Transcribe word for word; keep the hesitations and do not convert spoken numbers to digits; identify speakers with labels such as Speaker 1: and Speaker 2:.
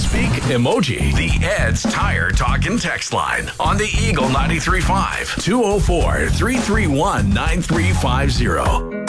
Speaker 1: speak, emoji. The Ed's Tire Talk and Text line on the Eagle ninety-three point five, two oh four, three three one, nine three five zero.